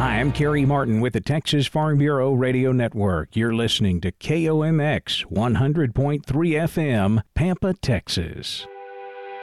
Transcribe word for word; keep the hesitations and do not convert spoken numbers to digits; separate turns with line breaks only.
Hi, I'm Kerry Martin with the Texas Farm Bureau Radio Network. You're listening to K O M X one hundred point three F M, Pampa, Texas.